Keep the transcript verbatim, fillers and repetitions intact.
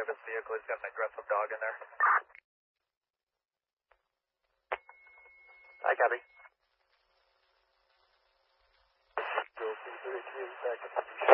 this vehicle. He's got an aggressive dog in there. I copy. Go thirty-three seconds.